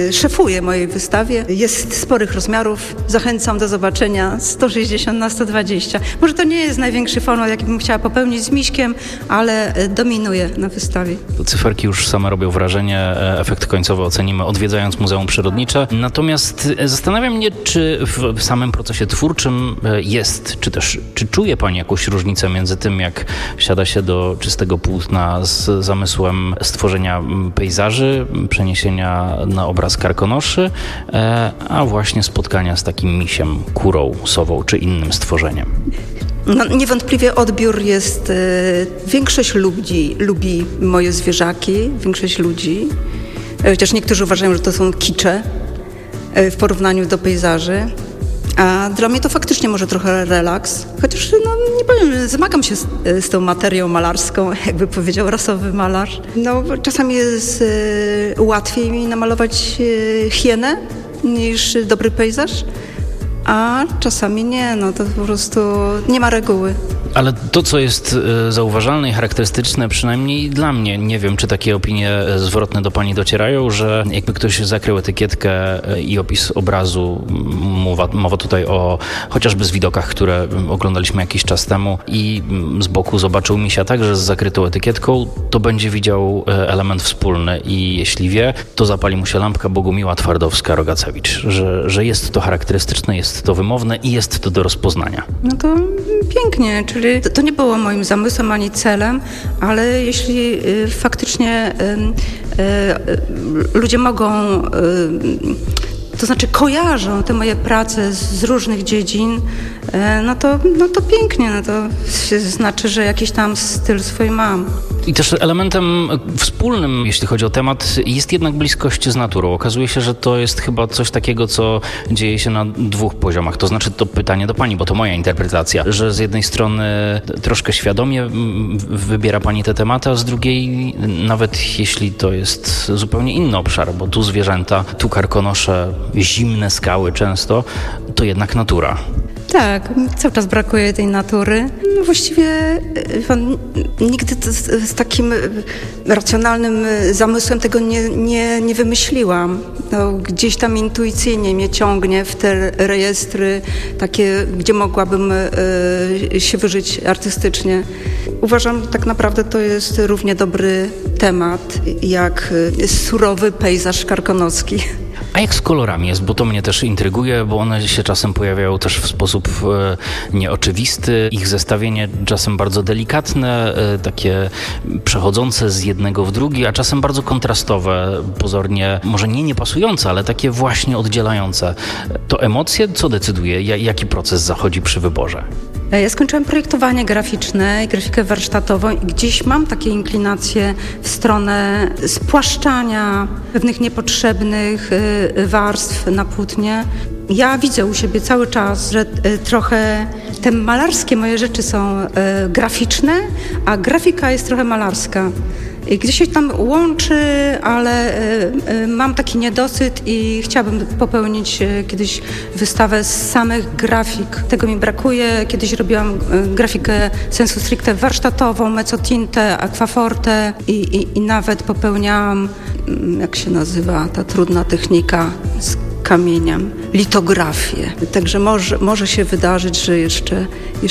szefuje mojej wystawie. Jest sporych rozmiarów. Zachęcam do zobaczenia. 160 na 120. Może to nie jest największy format, jaki bym chciała popełnić z Miśkiem, ale dominuje na wystawie. Cyferki już same robią wrażenie. Efekt końcowy ocenimy, odwiedzając Muzeum Przyrodnicze. Natomiast zastanawiam mnie, czy w samym procesie twórczym czy czuje Pani jakąś różnicę między tym, jak siada się do czystego płótna z zamysłem stworzenia pejzaży, przeniesienia na obraz karkonoszy, a właśnie spotkania z takim misiem, kurą, sową czy innym stworzeniem? No, niewątpliwie odbiór jest... Większość ludzi lubi moje zwierzaki, większość ludzi, chociaż niektórzy uważają, że to są kicze w porównaniu do pejzaży. A dla mnie to faktycznie może trochę relaks, chociaż nie powiem, zmagam się z tą materią malarską, jakby powiedział rasowy malarz. Czasami jest łatwiej mi namalować hienę niż dobry pejzaż, a czasami nie, to po prostu nie ma reguły. Ale to, co jest zauważalne i charakterystyczne, przynajmniej dla mnie, nie wiem, czy takie opinie zwrotne do Pani docierają, że jakby ktoś zakrył etykietkę i opis obrazu, mowa tutaj o chociażby z widokach, które oglądaliśmy jakiś czas temu i z boku zobaczył misia także z zakrytą etykietką, to będzie widział element wspólny i jeśli wie, to zapali mu się lampka Bogumiła Twardowska-Rogacewicz, że jest to charakterystyczne, jest to wymowne i jest to do rozpoznania. No to pięknie, czyli to nie było moim zamysłem ani celem, ale jeśli faktycznie ludzie mogą, to znaczy kojarzą te moje prace z różnych dziedzin, to pięknie, to znaczy, że jakiś tam styl swój mam. I też elementem wspólnym, jeśli chodzi o temat, jest jednak bliskość z naturą. Okazuje się, że to jest chyba coś takiego, co dzieje się na dwóch poziomach. To znaczy to pytanie do Pani, bo to moja interpretacja, że z jednej strony troszkę świadomie wybiera Pani te tematy, a z drugiej, nawet jeśli to jest zupełnie inny obszar, bo tu zwierzęta, tu karkonosze, zimne skały często, to jednak natura. Tak, cały czas brakuje tej natury. Właściwie nigdy z takim racjonalnym zamysłem tego nie wymyśliłam. Gdzieś tam intuicyjnie mnie ciągnie w te rejestry takie, gdzie mogłabym się wyżyć artystycznie. Uważam, że tak naprawdę to jest równie dobry temat jak surowy pejzaż karkonoski. A jak z kolorami jest? Bo to mnie też intryguje, bo one się czasem pojawiają też w sposób nieoczywisty. Ich zestawienie czasem bardzo delikatne, takie przechodzące z jednego w drugi, a czasem bardzo kontrastowe, pozornie, może nie pasujące, ale takie właśnie oddzielające. To emocje co decyduje? Jaki proces zachodzi przy wyborze? Ja skończyłam projektowanie graficzne i grafikę warsztatową i gdzieś mam takie inklinacje w stronę spłaszczania pewnych niepotrzebnych warstw na płótnie. Ja widzę u siebie cały czas, że trochę te malarskie moje rzeczy są graficzne, a grafika jest trochę malarska. I gdzieś się tam łączy, ale mam taki niedosyt i chciałabym popełnić kiedyś wystawę z samych grafik. Tego mi brakuje. Kiedyś robiłam grafikę sensu stricte warsztatową, mezzotintę, aquaforte i nawet popełniałam, jak się nazywa ta trudna technika z kamieniem, litografię. Także może się wydarzyć, że jeszcze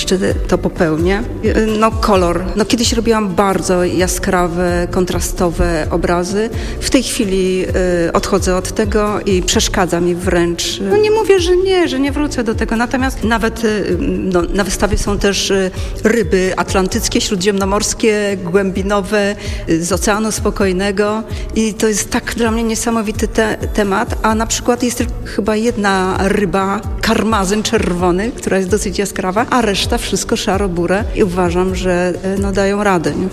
to popełnię. Kolor. Kiedyś robiłam bardzo jaskrawe, kontrastowe obrazy. W tej chwili odchodzę od tego i przeszkadza mi wręcz. Nie mówię, że nie wrócę do tego. Natomiast nawet na wystawie są też ryby atlantyckie, śródziemnomorskie, głębinowe, z Oceanu Spokojnego i to jest tak dla mnie niesamowity temat, a na przykład jest chyba jedna ryba, karmazyn czerwony, która jest dosyć jaskrawa, a reszta wszystko szaro-bure i uważam, że dają radę. Nie?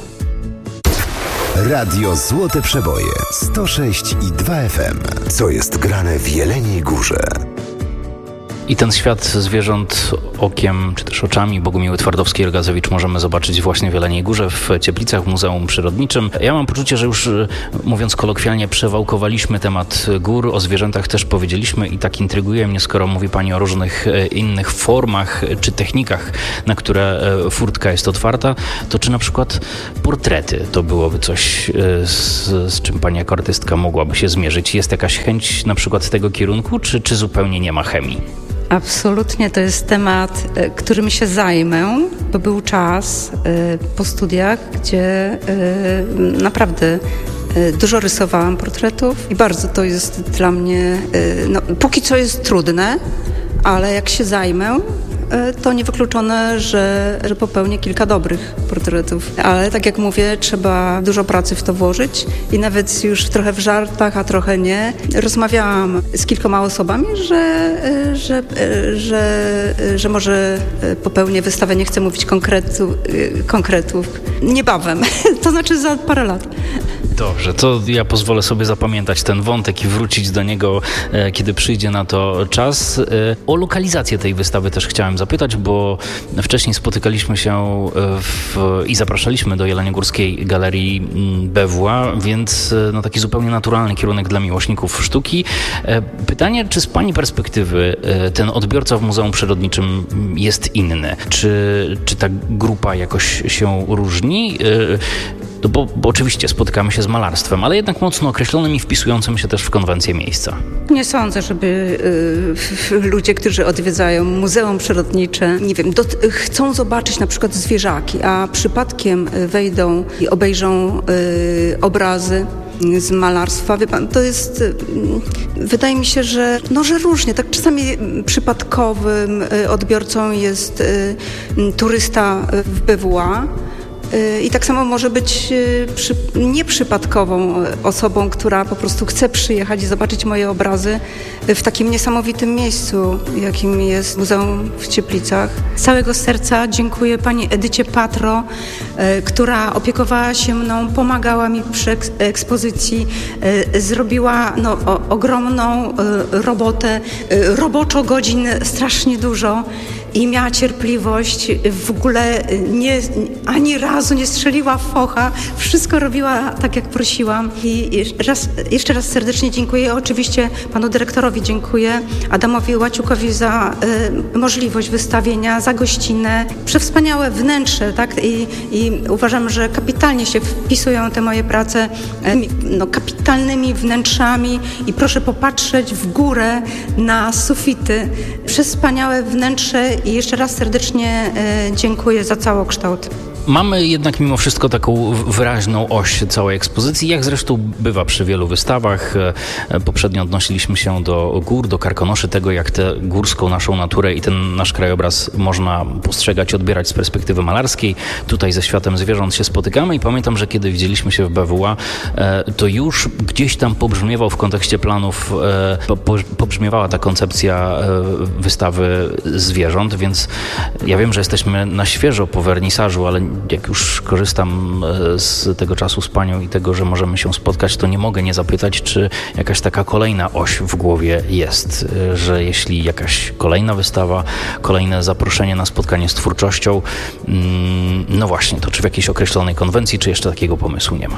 Radio Złote Przeboje 106,2 FM. Co jest grane w Jeleniej Górze? I ten świat zwierząt okiem, czy też oczami Bogumiły Twardowskiej-Rogazewicz możemy zobaczyć właśnie w Jeleniej Górze, w Cieplicach, w Muzeum Przyrodniczym. Ja mam poczucie, że już, mówiąc kolokwialnie, przewałkowaliśmy temat gór, o zwierzętach też powiedzieliśmy i tak intryguje mnie, skoro mówi Pani o różnych innych formach czy technikach, na które furtka jest otwarta, to czy na przykład portrety to byłoby coś, z czym Pani jako artystka mogłaby się zmierzyć? Jest jakaś chęć na przykład z tego kierunku, czy zupełnie nie ma chemii? Absolutnie to jest temat, którym się zajmę, bo był czas po studiach, gdzie naprawdę dużo rysowałam portretów i bardzo to jest dla mnie, póki co jest trudne, ale jak się zajmę, to niewykluczone, że popełnię kilka dobrych portretów. Ale tak jak mówię, trzeba dużo pracy w to włożyć i nawet już trochę w żartach, a trochę nie. Rozmawiałam z kilkoma osobami, że może popełnię wystawę, nie chcę mówić konkretów, niebawem, to znaczy za parę lat. Dobrze, to ja pozwolę sobie zapamiętać ten wątek i wrócić do niego, kiedy przyjdzie na to czas. O lokalizację tej wystawy też chciałem zapytać, bo wcześniej spotykaliśmy się i zapraszaliśmy do Jeleniogórskiej Galerii BWA, więc taki zupełnie naturalny kierunek dla miłośników sztuki. Pytanie, czy z Pani perspektywy ten odbiorca w Muzeum Przyrodniczym jest inny? Czy ta grupa jakoś się różni? No bo oczywiście spotykamy się z malarstwem, ale jednak mocno określonym i wpisującym się też w konwencję miejsca. Nie sądzę, żeby ludzie, którzy odwiedzają Muzeum Przyrodnicze, nie wiem, chcą zobaczyć na przykład zwierzaki, a przypadkiem wejdą i obejrzą obrazy z malarstwa. Wie pan, to jest, wydaje mi się, że różnie. Tak czasami przypadkowym odbiorcą jest turysta w BWA. I tak samo może być nieprzypadkową osobą, która po prostu chce przyjechać i zobaczyć moje obrazy w takim niesamowitym miejscu, jakim jest Muzeum w Cieplicach. Z całego serca dziękuję pani Edycie Patro, która opiekowała się mną, pomagała mi przy ekspozycji, zrobiła ogromną robotę, roboczo godzin strasznie dużo. I miała cierpliwość, w ogóle ani razu nie strzeliła w focha, wszystko robiła tak, jak prosiłam. I jeszcze raz serdecznie dziękuję. Oczywiście panu dyrektorowi dziękuję, Adamowi Łaciukowi za możliwość wystawienia, za gościnę, przewspaniałe wnętrze, tak? I uważam, że kapitalnie się wpisują te moje prace kapitalnymi wnętrzami i proszę popatrzeć w górę na sufity. Przewspaniałe wnętrze i jeszcze raz serdecznie dziękuję za całokształt. Mamy jednak mimo wszystko taką wyraźną oś całej ekspozycji, jak zresztą bywa przy wielu wystawach. Poprzednio odnosiliśmy się do gór, do Karkonoszy, tego jak tę górską naszą naturę i ten nasz krajobraz można postrzegać, odbierać z perspektywy malarskiej. Tutaj ze światem zwierząt się spotykamy i pamiętam, że kiedy widzieliśmy się w BWA, to już gdzieś tam pobrzmiewał w kontekście planów, pobrzmiewała ta koncepcja wystawy zwierząt, więc ja wiem, że jesteśmy na świeżo po wernisażu, ale jak już korzystam z tego czasu z Panią i tego, że możemy się spotkać, to nie mogę nie zapytać, czy jakaś taka kolejna oś w głowie jest, że jeśli jakaś kolejna wystawa, kolejne zaproszenie na spotkanie z twórczością, no właśnie, to czy w jakiejś określonej konwencji, czy jeszcze takiego pomysłu nie ma?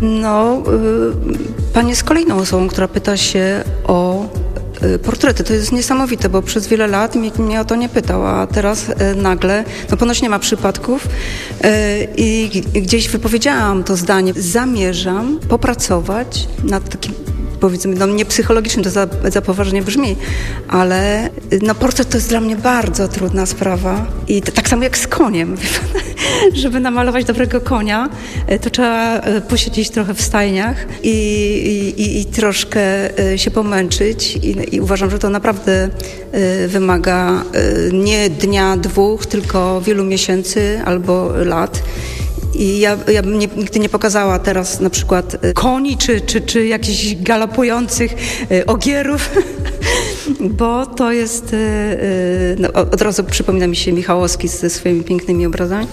Pan jest kolejną osobą, która pyta się o portrety. To jest niesamowite, bo przez wiele lat nikt mnie o to nie pytał, a teraz nagle, ponoć nie ma przypadków i gdzieś wypowiedziałam to zdanie. Zamierzam popracować nad takim, powiedzmy, nie psychologicznym, to za poważnie brzmi, ale portret to jest dla mnie bardzo trudna sprawa i tak samo jak z koniem. Żeby namalować dobrego konia, to trzeba posiedzieć trochę w stajniach i troszkę się pomęczyć i uważam, że to naprawdę wymaga nie dnia, dwóch, tylko wielu miesięcy albo lat. I ja bym nigdy nie pokazała teraz na przykład koni czy jakichś galopujących ogierów, bo to jest, od razu przypomina mi się Michałowski ze swoimi pięknymi obrazami.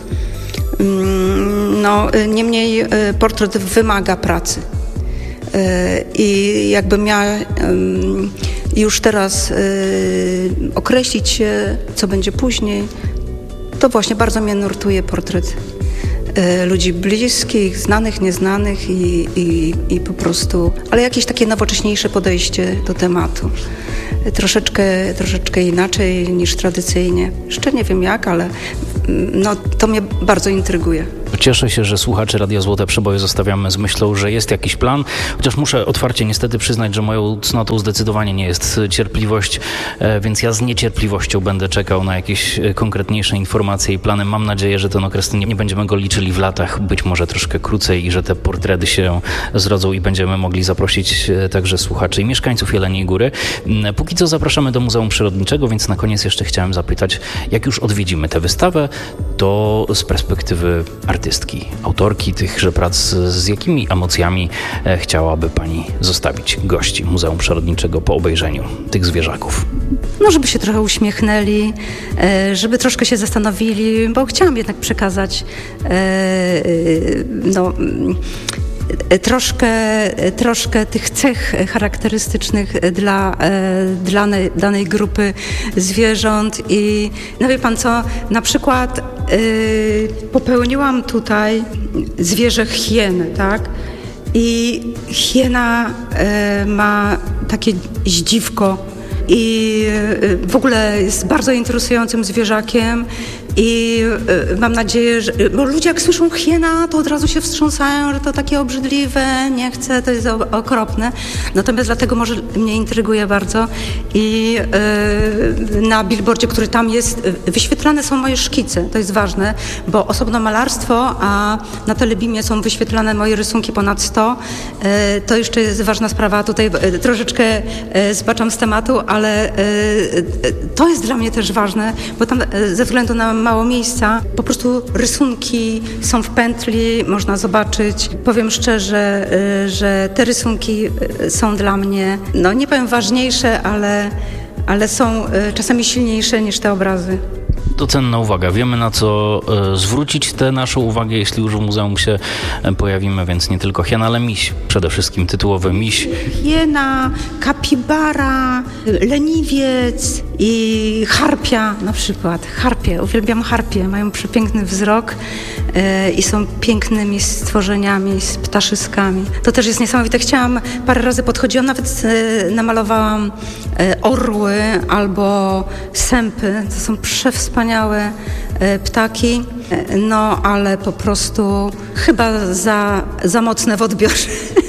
Niemniej portret wymaga pracy. I jakbym miała i już teraz określić się, co będzie później, to właśnie bardzo mnie nurtuje portret ludzi bliskich, znanych, nieznanych i po prostu, ale jakieś takie nowocześniejsze podejście do tematu. Troszeczkę inaczej niż tradycyjnie. Jeszcze nie wiem jak, ale no, to mnie bardzo intryguje. Cieszę się, że słuchacze Radia Złote Przeboje zostawiamy z myślą, że jest jakiś plan, chociaż muszę otwarcie niestety przyznać, że moją cnotą zdecydowanie nie jest cierpliwość, więc ja z niecierpliwością będę czekał na jakieś konkretniejsze informacje i plany. Mam nadzieję, że ten okres nie będziemy go liczyli w latach, być może troszkę krócej i że te portrety się zrodzą i będziemy mogli zaprosić także słuchaczy i mieszkańców Jeleniej Góry. Póki co zapraszamy do Muzeum Przyrodniczego, więc na koniec jeszcze chciałem zapytać, jak już odwiedzimy tę wystawę, to z perspektywy artystki, autorki tychże prac, z jakimi emocjami chciałaby Pani zostawić gości Muzeum Przyrodniczego po obejrzeniu tych zwierzaków? No, żeby się trochę uśmiechnęli, żeby troszkę się zastanowili, bo chciałam jednak przekazać troszkę tych cech charakterystycznych dla danej grupy zwierząt i no wie pan co, na przykład popełniłam tutaj zwierzę hieny, tak? I hiena ma takie zdziwko i w ogóle jest bardzo interesującym zwierzakiem i mam nadzieję, że bo ludzie jak słyszą hiena, to od razu się wstrząsają, że to takie obrzydliwe, nie chcę, to jest okropne. Natomiast dlatego może mnie intryguje bardzo i na billboardzie, który tam jest, wyświetlane są moje szkice, to jest ważne, bo osobno malarstwo, a na Telebimie są wyświetlane moje rysunki ponad 100. To jeszcze jest ważna sprawa, tutaj troszeczkę zbaczam z tematu, ale to jest dla mnie też ważne, bo tam ze względu na mało miejsca, po prostu rysunki są w pętli, można zobaczyć. Powiem szczerze, że te rysunki są dla mnie, no nie powiem ważniejsze, ale są czasami silniejsze niż te obrazy. To cenna uwaga. Wiemy, na co zwrócić tę naszą uwagę, jeśli już w muzeum się pojawimy, więc nie tylko hiena, ale miś. Przede wszystkim tytułowy miś. Hiena, kapibara, leniwiec i harpia na przykład. Harpie, uwielbiam harpie. Mają przepiękny wzrok i są pięknymi stworzeniami, z ptaszyskami. To też jest niesamowite. Chciałam, parę razy podchodziłam, nawet namalowałam orły albo sępy. To są przewspaniałe ptaki, no ale po prostu chyba za mocne w odbiorze.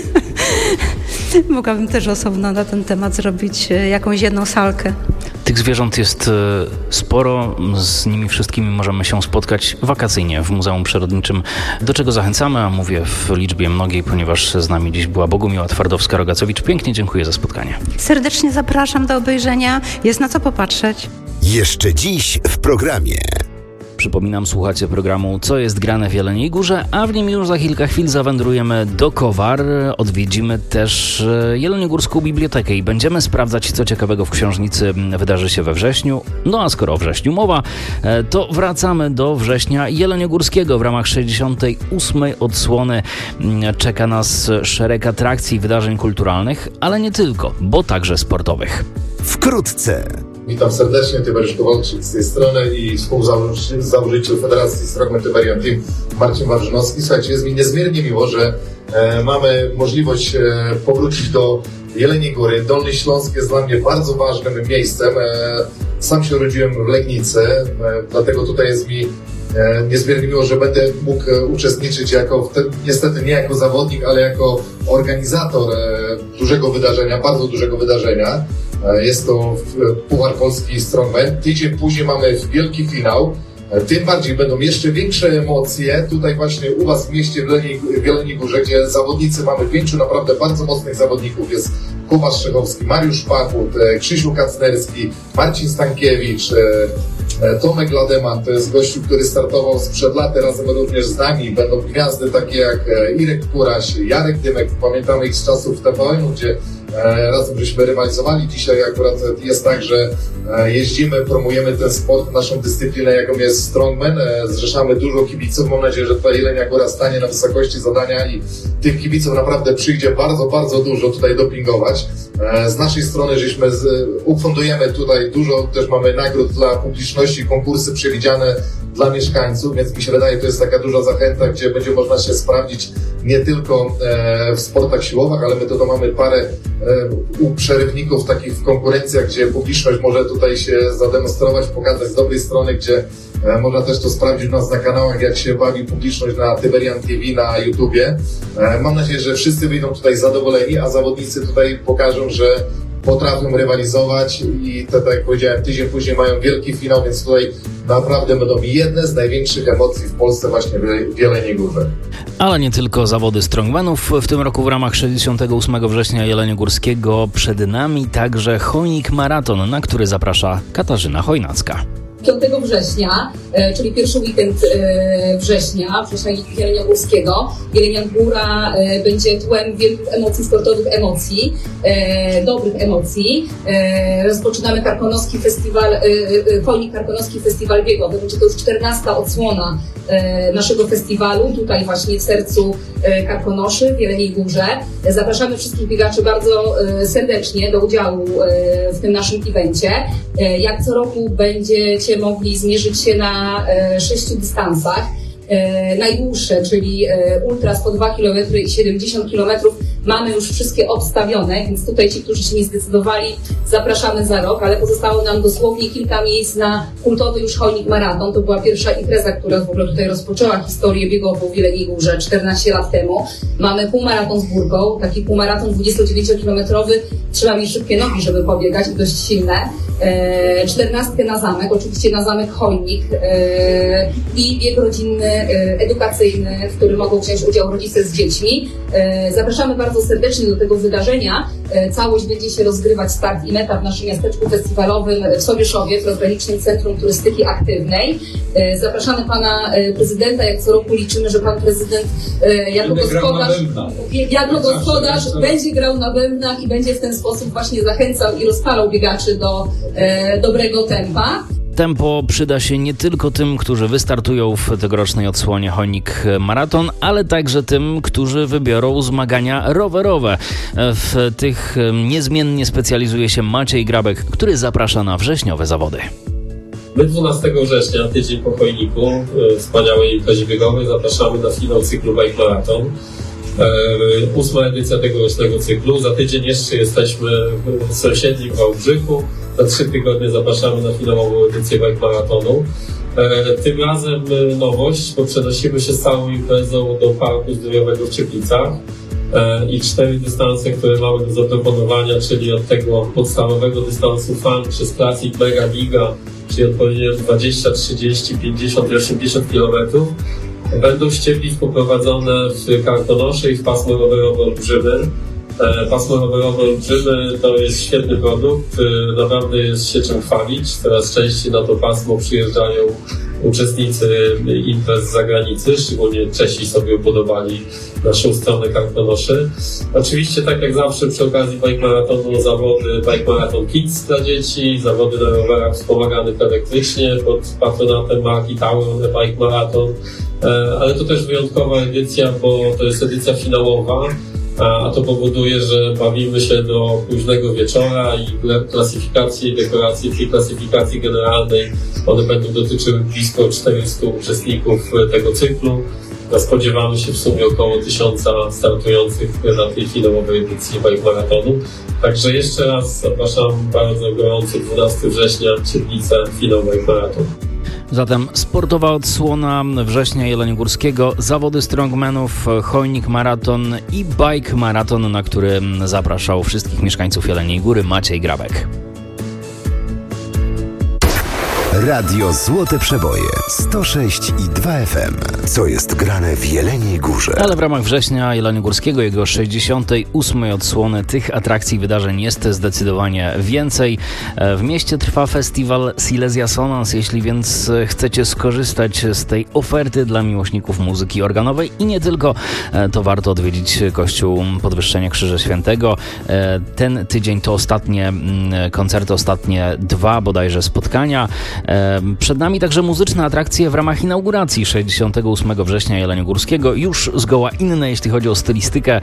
Mogłabym też osobno na ten temat zrobić jakąś jedną salkę. Tych zwierząt jest sporo, z nimi wszystkimi możemy się spotkać wakacyjnie w Muzeum Przyrodniczym, do czego zachęcamy, a mówię w liczbie mnogiej, ponieważ z nami dziś była Bogumiła Twardowska-Rogacowicz. Pięknie dziękuję za spotkanie. Serdecznie zapraszam do obejrzenia, jest na co popatrzeć. Jeszcze dziś w programie. Przypominam, słuchacie programu Co jest grane w Jeleniej Górze, a w nim już za kilka chwil zawędrujemy do Kowar. Odwiedzimy też Jeleniogórską Bibliotekę i będziemy sprawdzać, co ciekawego w książnicy wydarzy się we wrześniu. No a skoro o wrześniu mowa, to wracamy do września jeleniogórskiego. W ramach 68. odsłony czeka nas szereg atrakcji i wydarzeń kulturalnych, ale nie tylko, bo także sportowych. Wkrótce. Witam serdecznie, Tyberiusz Kowalczyk z tej strony i współzałożyciel Federacji Strongman Tyberian Team Marcin Wawrzynowski. Słuchajcie, jest mi niezmiernie miło, że mamy możliwość powrócić do Jeleniej Góry. Dolny Śląsk jest dla mnie bardzo ważnym miejscem. Sam się urodziłem w Legnicy, dlatego tutaj jest mi niezmiernie miło, że będę mógł uczestniczyć niestety nie jako zawodnik, ale jako organizator dużego wydarzenia, bardzo dużego wydarzenia. Jest to Puchar Polski Strongman. Tydzień później mamy wielki finał. Tym bardziej będą jeszcze większe emocje tutaj właśnie u Was w mieście w Jeleniej Górze, gdzie zawodnicy mamy 5 naprawdę bardzo mocnych zawodników. Jest Kuba Strzechowski, Mariusz Pachut, Krzysiu Kacnerski, Marcin Stankiewicz, Tomek Lademan, to jest gościu, który startował sprzed lat, razem również z nami. Będą gwiazdy takie jak Irek Kuraś, Jarek Dymek, pamiętamy ich z czasów TVN-u, gdzie razem żeśmy rywalizowali. Dzisiaj akurat jest tak, że jeździmy, promujemy ten sport, naszą dyscyplinę, jaką jest strongman. Zrzeszamy dużo kibiców. Mam nadzieję, że tutaj Jelenia Góra stanie na wysokości zadania i tych kibiców naprawdę przyjdzie bardzo, bardzo dużo tutaj dopingować. Z naszej strony żeśmy ufundujemy tutaj dużo, też mamy nagród dla publiczności, konkursy przewidziane dla mieszkańców, więc mi się wydaje, to jest taka duża zachęta, gdzie będzie można się sprawdzić nie tylko w sportach siłowych, ale my to mamy parę przerywników takich w konkurencjach, gdzie publiczność może tutaj się zademonstrować, pokazać z dobrej strony, gdzie można też to sprawdzić u nas na kanałach, jak się bawi publiczność na Tyberian TV, na YouTubie. Mam nadzieję, że wszyscy wyjdą tutaj zadowoleni, a zawodnicy tutaj pokażą, że potrafią rywalizować i tak jak powiedziałem, tydzień później mają wielki finał, więc tutaj naprawdę będą jedne z największych emocji w Polsce właśnie w Jeleniej Górze. Ale nie tylko zawody strongmanów. W tym roku w ramach 68 września Jeleniogórskiego przed nami także Chojnik Maraton, na który zaprasza Katarzyna Chojnacka. 5 września, czyli pierwszy weekend września Jeleniogórskiego. Jelenia Góra będzie tłem wielkich emocji, sportowych emocji, dobrych emocji. Rozpoczynamy Karkonoski Festiwal, Chojnik Karkonoski Festiwal Biegowy. Będzie to już 14. odsłona naszego festiwalu, tutaj właśnie w sercu Karkonoszy, w Jeleniej Górze. Zapraszamy wszystkich biegaczy bardzo serdecznie do udziału w tym naszym evencie. Jak co roku będziecie mogli zmierzyć się na 6 dystansach. Najdłuższe, czyli ultras po 2 km i 70 km mamy już wszystkie obstawione, więc tutaj ci, którzy się nie zdecydowali, zapraszamy za rok, ale pozostało nam dosłownie kilka miejsc na kultowy już Chojnik Maraton. To była pierwsza impreza, która w ogóle tutaj rozpoczęła historię biegową w Jeleniej Górze 14 lat temu. Mamy półmaraton z górką, taki półmaraton 29-kilometrowy, trzeba mieć szybkie nogi, żeby pobiegać i dość silne. 14 na zamek, oczywiście na zamek Chojnik i bieg rodzinny, edukacyjny, w którym mogą wziąć udział rodzice z dziećmi. Zapraszamy bardzo serdecznie do tego wydarzenia. Całość będzie się rozgrywać, start i meta w naszym miasteczku festiwalowym w Sobieszowie, w Rozgranicznym Centrum Turystyki Aktywnej. Zapraszamy pana prezydenta, jak co roku liczymy, że pan prezydent jako gospodarz będzie grał na bębnach i będzie w ten sposób właśnie zachęcał i rozpalał biegaczy do dobrego tempa. Tempo przyda się nie tylko tym, którzy wystartują w tegorocznej odsłonie Chojnik Maraton, ale także tym, którzy wybiorą zmagania rowerowe. W tych niezmiennie specjalizuje się Maciej Grabek, który zaprasza na wrześniowe zawody. My 12 września, tydzień po Chojniku, wspaniałej imprezie biegowej, zapraszamy na finał cyklu Bike Marathon. 8. edycja tegorocznego cyklu. Za tydzień jeszcze jesteśmy w sąsiednim Wałbrzychu. Za 3 tygodnie zapraszamy na finałową edycję Bike Maratonu. Tym razem nowość, bo przenosimy się z całą imprezą do Parku Zdrojowego w Cieplicach i 4 dystanse, które mamy do zaproponowania, czyli od tego podstawowego dystansu Fun przez Classic Mega Giga, czyli odpowiednio 20, 30, 50 i 80 km. Będą z Cieplic poprowadzone w Karkonosze i w pasmo rowerowe Olbrzymy. Pasmo rowerowe Olbrzymy to jest świetny produkt, naprawdę jest się czym chwalić. Coraz częściej na to pasmo przyjeżdżają uczestnicy imprez z zagranicy, szczególnie Czesi sobie upodobali naszą stronę Karkonoszy. Oczywiście, tak jak zawsze przy okazji Bike Maratonu, zawody Bike Marathon Kids dla dzieci, zawody na rowerach wspomaganych elektrycznie pod patronatem marki Tower Bike Marathon, ale to też wyjątkowa edycja, bo to jest edycja finałowa, a to powoduje, że bawimy się do późnego wieczora i klasyfikacje i dekoracje w tej klasyfikacji generalnej, one będą dotyczyły blisko 400 uczestników tego cyklu. Spodziewamy się w sumie około 1000 startujących na tej finałowej edycji Bike Maratonu. Także jeszcze raz zapraszam bardzo gorąco 12 września Cieplice, finał Bike Maratonu. Zatem sportowa odsłona września Jeleniogórskiego, zawody strongmanów, Chojnik Maraton i Bike Maraton, na który zapraszał wszystkich mieszkańców Jeleniej Góry Maciej Grabek. Radio Złote Przeboje 106,2 FM. Co jest grane w Jeleniej Górze. Ale w ramach września Jeleniogórskiego, jego 68. odsłony, tych atrakcji, wydarzeń jest zdecydowanie więcej. W mieście trwa festiwal Silesia Sonans. Jeśli więc chcecie skorzystać z tej oferty dla miłośników muzyki organowej i nie tylko, to warto odwiedzić Kościół Podwyższenia Krzyża Świętego. Ten tydzień to ostatnie koncerty, ostatnie 2 bodajże spotkania. Przed nami także muzyczne atrakcje w ramach inauguracji 68 września Jeleniogórskiego. Już zgoła inne, jeśli chodzi o stylistykę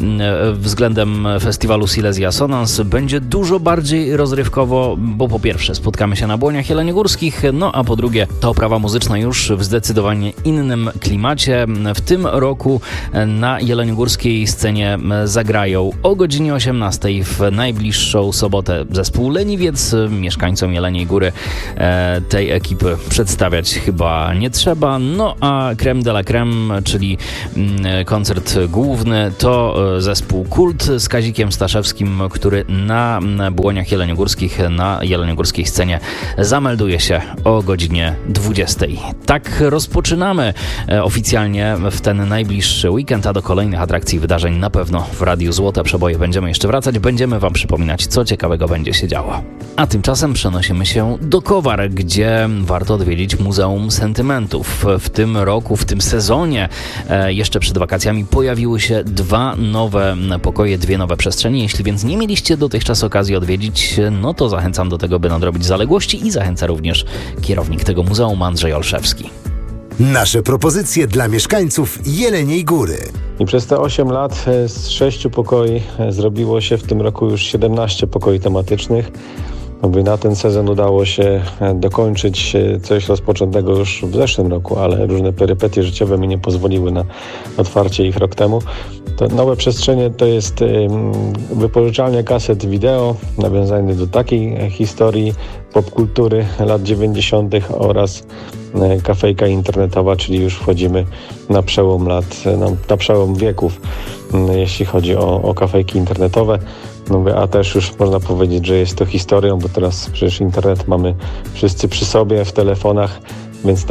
względem festiwalu Silesia Sonans. Będzie dużo bardziej rozrywkowo, bo po pierwsze spotkamy się na Błoniach Jeleniogórskich, no a po drugie to oprawa muzyczna już w zdecydowanie innym klimacie. W tym roku na jeleniogórskiej scenie zagrają o godzinie 18 w najbliższą sobotę zespół Leniwiec. Mieszkańcom Jeleniej Góry tej ekipy przedstawiać chyba nie trzeba. No a crème de la crème, czyli koncert główny, to zespół Kult z Kazikiem Staszewskim, który na Błoniach Jeleniogórskich, na jeleniogórskiej scenie zamelduje się o godzinie 20. Tak rozpoczynamy oficjalnie w ten najbliższy weekend, a do kolejnych atrakcji i wydarzeń na pewno w Radiu Złote Przeboje będziemy jeszcze wracać, będziemy Wam przypominać, co ciekawego będzie się działo. A tymczasem przenosimy się do Kowar, gdzie warto odwiedzić Muzeum Sentymentów. W tym roku, w tym sezonie, jeszcze przed wakacjami pojawiły się 2 nowe pokoje, 2 nowe przestrzenie. Jeśli więc nie mieliście dotychczas okazji odwiedzić, no to zachęcam do tego, by nadrobić zaległości i zachęca również kierownik tego muzeum, Andrzej Olszewski. Nasze propozycje dla mieszkańców Jeleniej Góry. I przez te 8 lat z 6 pokoi zrobiło się w tym roku już 17 pokoi tematycznych. Na ten sezon udało się dokończyć coś rozpoczętego już w zeszłym roku, ale różne perypetie życiowe mi nie pozwoliły na otwarcie ich rok temu. To nowe przestrzenie to jest wypożyczalnia kaset wideo, nawiązanie do takiej historii popkultury lat 90. oraz kafejka internetowa, czyli już wchodzimy na przełom lat, na przełom wieków, jeśli chodzi o kafejki internetowe. A też już można powiedzieć, że jest to historią, bo teraz przecież internet mamy wszyscy przy sobie w telefonach, więc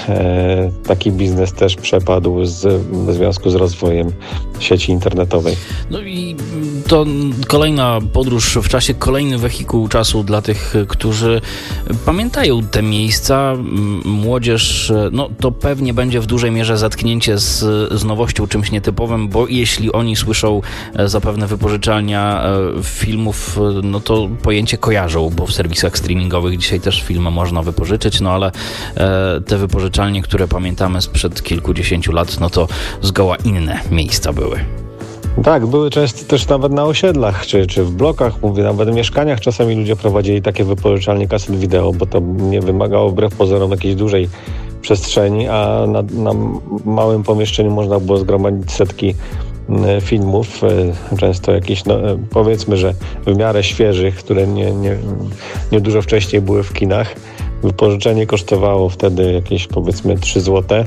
taki biznes też przepadł w związku z rozwojem sieci internetowej. No i to kolejna podróż w czasie, kolejny wehikuł czasu dla tych, którzy pamiętają te miejsca. Młodzież, no to pewnie będzie w dużej mierze zetknięcie z nowością, czymś nietypowym, bo jeśli oni słyszą zapewne wypożyczalnia filmów, no to pojęcie kojarzą, bo w serwisach streamingowych dzisiaj też filmy można wypożyczyć, no ale te wypożyczalnie, które pamiętamy sprzed kilkudziesięciu lat, no to zgoła inne miejsca były. Tak, były często też nawet na osiedlach, czy w blokach, nawet w mieszkaniach czasami ludzie prowadzili takie wypożyczalnie kaset wideo, bo to nie wymagało wbrew pozorom jakiejś dużej przestrzeni, a na małym pomieszczeniu można było zgromadzić setki filmów, często jakieś, powiedzmy, że w miarę świeżych, które nie dużo wcześniej były w kinach. Wypożyczenie kosztowało wtedy jakieś, powiedzmy, 3 zł,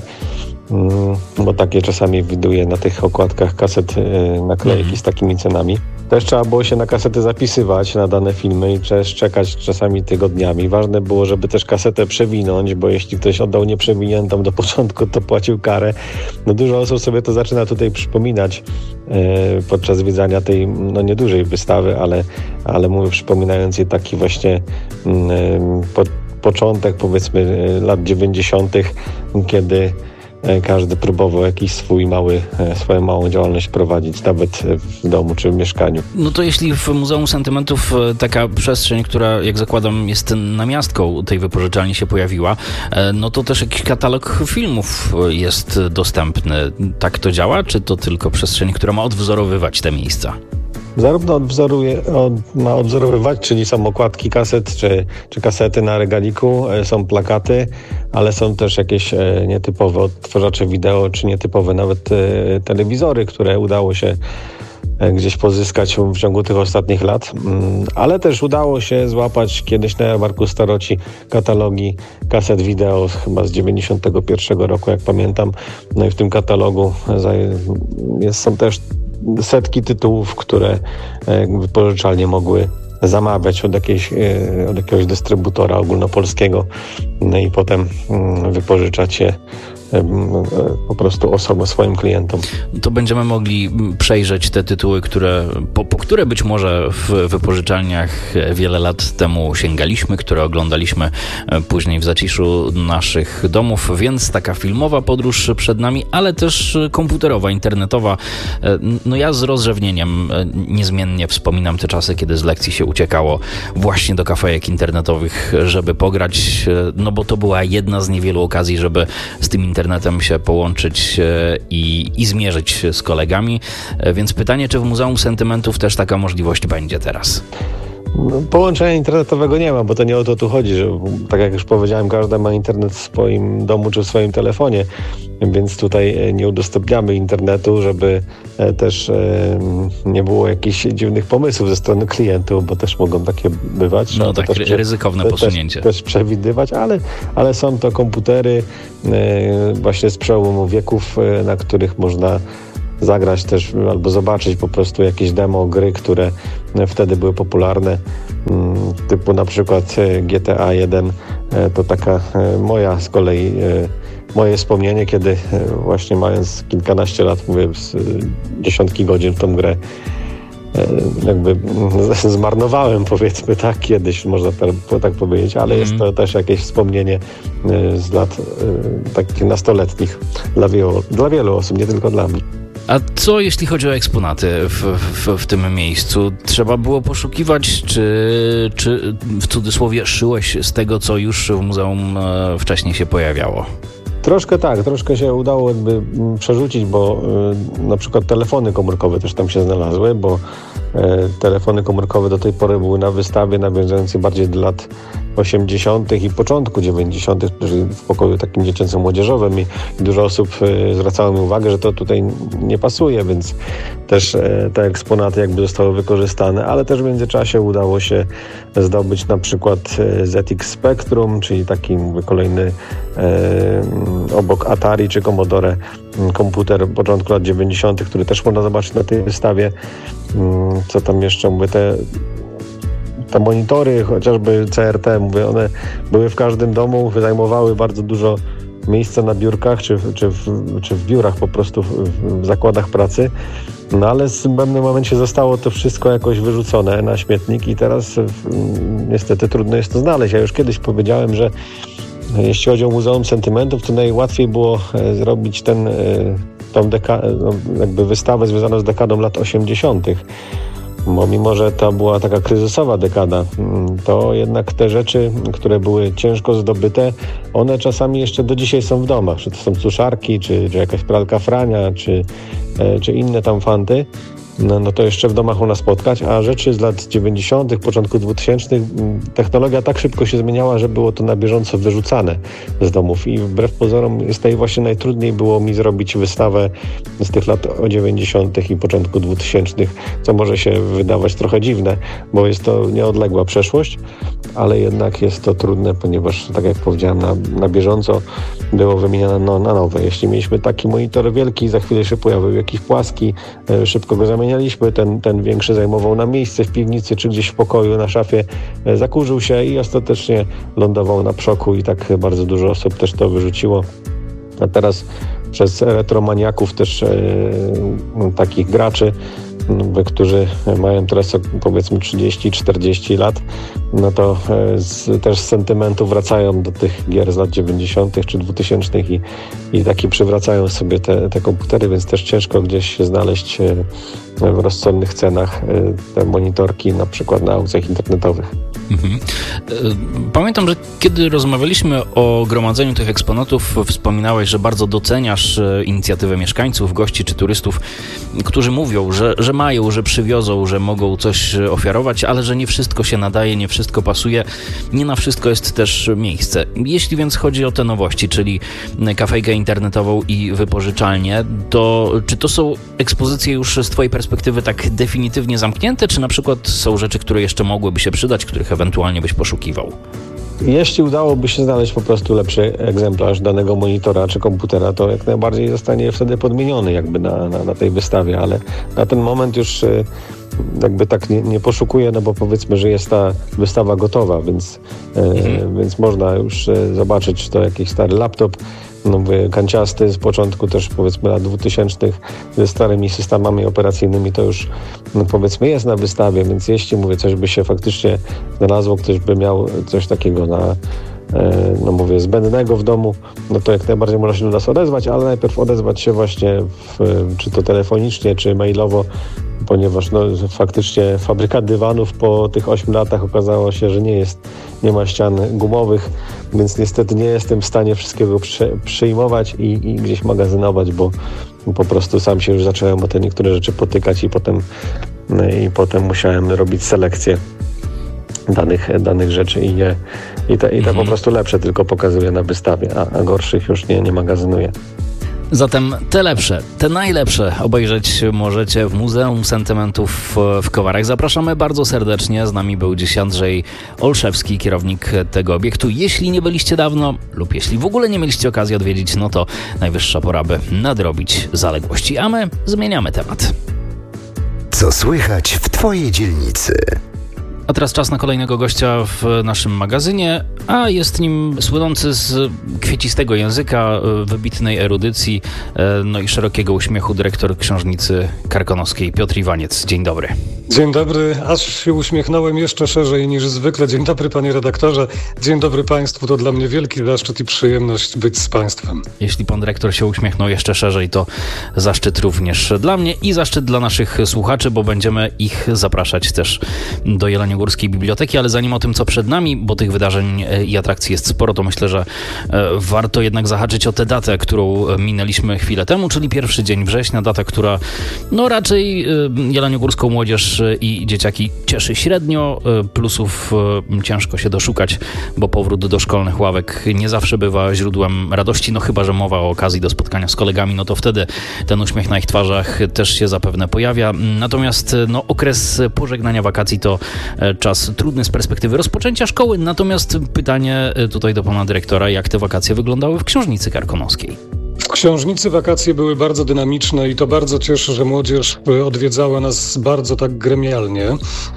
bo takie czasami widuję na tych okładkach kaset naklejki z takimi cenami. Też trzeba było się na kasety zapisywać, na dane filmy i czekać czasami tygodniami. Ważne było, żeby też kasetę przewinąć, bo jeśli ktoś oddał nieprzewiniętą do początku, to płacił karę. Dużo osób sobie to zaczyna tutaj przypominać podczas widzenia tej niedużej wystawy, ale mówię, przypominając je taki właśnie początek, powiedzmy, lat 90., kiedy każdy próbował jakiś swoją małą działalność prowadzić, nawet w domu czy w mieszkaniu. No to jeśli w Muzeum Sentymentów taka przestrzeń, która, jak zakładam, jest namiastką tej wypożyczalni, się pojawiła, no to też jakiś katalog filmów jest dostępny. Tak to działa, czy to tylko przestrzeń, która ma odwzorowywać te miejsca? Zarówno ma odwzorowywać, czyli są okładki kaset czy kasety na regaliku, są plakaty, ale są też jakieś nietypowe odtwarzacze wideo, czy nietypowe nawet telewizory, które udało się gdzieś pozyskać w ciągu tych ostatnich lat, ale też udało się złapać kiedyś na jarmarku Staroci katalogi kaset wideo chyba z 91 roku, jak pamiętam. No i w tym katalogu są też setki tytułów, które wypożyczalnie mogły zamawiać od jakiegoś dystrybutora ogólnopolskiego, no i potem wypożyczać je po prostu swoim klientom. To będziemy mogli przejrzeć te tytuły, po które być może w wypożyczalniach wiele lat temu sięgaliśmy, które oglądaliśmy później w zaciszu naszych domów, więc taka filmowa podróż przed nami, ale też komputerowa, internetowa. No ja z rozrzewnieniem niezmiennie wspominam te czasy, kiedy z lekcji się uciekało właśnie do kafejek internetowych, żeby pograć, no bo to była jedna z niewielu okazji, żeby z tym internetem się połączyć i zmierzyć z kolegami. Więc pytanie, czy w Muzeum Sentymentów też taka możliwość będzie teraz? Połączenia internetowego nie ma, bo to nie o to tu chodzi, że tak jak już powiedziałem, każdy ma internet w swoim domu czy w swoim telefonie, więc tutaj nie udostępniamy internetu, żeby też nie było jakichś dziwnych pomysłów ze strony klientów, bo też mogą takie bywać. No tak, ryzykowne posunięcie. Też przewidywać, ale są to komputery właśnie z przełomu wieków, na których można zagrać też albo zobaczyć po prostu jakieś demo gry, które wtedy były popularne, typu na przykład GTA 1, to taka moje wspomnienie, kiedy właśnie mając kilkanaście lat, mówię, dziesiątki godzin w tą grę jakby zmarnowałem, powiedzmy tak, kiedyś można tak powiedzieć, ale jest to też jakieś wspomnienie z lat takich nastoletnich dla wielu osób, nie tylko dla mnie. A co jeśli chodzi o eksponaty w tym miejscu? Trzeba było poszukiwać, czy w cudzysłowie szyłeś z tego, co już w muzeum wcześniej się pojawiało? Troszkę się udało jakby przerzucić, bo na przykład telefony komórkowe też tam się znalazły, bo telefony komórkowe do tej pory były na wystawie nawiązującej bardziej do lat 80. i początku 90., w pokoju takim dziecięco-młodzieżowym i dużo osób zwracało mi uwagę, że to tutaj nie pasuje, więc też te eksponaty jakby zostały wykorzystane, ale też w międzyczasie udało się zdobyć na przykład ZX Spectrum, czyli taki kolejny obok Atari czy Commodore komputer początku lat 90., który też można zobaczyć na tej wystawie. Co tam jeszcze? Mówię, te monitory, chociażby CRT, mówię, one były w każdym domu, zajmowały bardzo dużo miejsca na biurkach, czy w biurach po prostu, w zakładach pracy. No ale w pewnym momencie zostało to wszystko jakoś wyrzucone na śmietnik i teraz niestety trudno jest to znaleźć. Ja już kiedyś powiedziałem, że jeśli chodzi o Muzeum Sentymentów, to najłatwiej było zrobić tą jakby wystawę związaną z dekadą lat 80., bo mimo, że to była taka kryzysowa dekada, to jednak te rzeczy, które były ciężko zdobyte, one czasami jeszcze do dzisiaj są w domach. Czy to są suszarki, czy jakaś pralka Frania, czy inne tam fanty. No to jeszcze w domach można spotkać, a rzeczy z lat 90., początku 2000 technologia tak szybko się zmieniała, że było to na bieżąco wyrzucane z domów i wbrew pozorom jest tutaj właśnie najtrudniej było mi zrobić wystawę z tych lat 90. i początku 2000, co może się wydawać trochę dziwne, bo jest to nieodległa przeszłość, ale jednak jest to trudne, ponieważ tak jak powiedziałem, na bieżąco było wymieniane na nowe. Jeśli mieliśmy taki monitor wielki, za chwilę się pojawił jakiś płaski, szybko go zamienialiśmy, ten większy zajmował nam miejsce w piwnicy czy gdzieś w pokoju na szafie, zakurzył się i ostatecznie lądował na przoku i tak bardzo dużo osób też to wyrzuciło. A teraz przez retromaniaków też takich graczy, którzy mają teraz powiedzmy 30-40 lat, no to też z sentymentu wracają do tych gier z lat 90. czy 2000 i taki przywracają sobie te komputery, więc też ciężko gdzieś znaleźć w rozsądnych cenach te monitorki na przykład na aukcjach internetowych. Mhm. Pamiętam, że kiedy rozmawialiśmy o gromadzeniu tych eksponatów, wspominałeś, że bardzo doceniasz inicjatywę mieszkańców, gości czy turystów, którzy mówią, że mają, że przywiozą, że mogą coś ofiarować, ale że nie wszystko się nadaje, nie wszystko pasuje, nie na wszystko jest też miejsce. Jeśli więc chodzi o te nowości, czyli kafejkę internetową i wypożyczalnię, to czy to są ekspozycje już z twojej perspektywy tak definitywnie zamknięte, czy na przykład są rzeczy, które jeszcze mogłyby się przydać, których ewentualnie byś poszukiwał? Jeśli udałoby się znaleźć po prostu lepszy egzemplarz danego monitora czy komputera, to jak najbardziej zostanie wtedy podmieniony jakby na tej wystawie, ale na ten moment już jakby tak nie poszukuję, no bo powiedzmy, że jest ta wystawa gotowa, więc można już zobaczyć, czy to jakiś stary laptop, no mówię, kanciasty z początku też powiedzmy lat 2000 ze starymi systemami operacyjnymi, to już no powiedzmy jest na wystawie, więc jeśli mówię, coś by się faktycznie znalazło, ktoś by miał coś takiego no mówię, zbędnego w domu, no to jak najbardziej można się do nas odezwać, ale najpierw odezwać się właśnie czy to telefonicznie, czy mailowo, ponieważ no, faktycznie fabryka dywanów po tych 8 latach okazało się, że nie ma ścian gumowych, więc niestety nie jestem w stanie wszystkiego przyjmować i gdzieś magazynować, bo po prostu sam się już zacząłem o te niektóre rzeczy potykać i potem musiałem robić selekcję danych rzeczy i te po prostu lepsze tylko pokazuję na wystawie, a gorszych już nie magazynuję. Zatem te lepsze, te najlepsze obejrzeć możecie w Muzeum Sentymentów w Kowarach. Zapraszamy bardzo serdecznie. Z nami był dziś Andrzej Olszewski, kierownik tego obiektu. Jeśli nie byliście dawno lub jeśli w ogóle nie mieliście okazji odwiedzić, no to najwyższa pora, by nadrobić zaległości. A my zmieniamy temat. Co słychać w Twojej dzielnicy? A teraz czas na kolejnego gościa w naszym magazynie, a jest nim słynący z kwiecistego języka, wybitnej erudycji, no i szerokiego uśmiechu dyrektor Książnicy Karkonoskiej Piotr Iwaniec. Dzień dobry. Dzień dobry, aż się uśmiechnąłem jeszcze szerzej niż zwykle. Dzień dobry panie redaktorze, dzień dobry państwu, to dla mnie wielki zaszczyt i przyjemność być z państwem. Jeśli pan dyrektor się uśmiechnął jeszcze szerzej, to zaszczyt również dla mnie i zaszczyt dla naszych słuchaczy, bo będziemy ich zapraszać też do Jeleniogórskiej Biblioteki, ale zanim o tym, co przed nami, bo tych wydarzeń i atrakcji jest sporo, to myślę, że warto jednak zahaczyć o tę datę, którą minęliśmy chwilę temu, czyli 1 dzień września, data, która no raczej jeleniogórską młodzież i dzieciaki cieszy średnio, plusów ciężko się doszukać, bo powrót do szkolnych ławek nie zawsze bywa źródłem radości, no chyba że mowa o okazji do spotkania z kolegami, no to wtedy ten uśmiech na ich twarzach też się zapewne pojawia. Natomiast no, okres pożegnania wakacji to czas trudny z perspektywy rozpoczęcia szkoły, natomiast pytanie tutaj do pana dyrektora, jak te wakacje wyglądały w Książnicy Karkonoskiej? W Książnicy wakacje były bardzo dynamiczne i to bardzo cieszy, że młodzież odwiedzała nas bardzo tak gremialnie.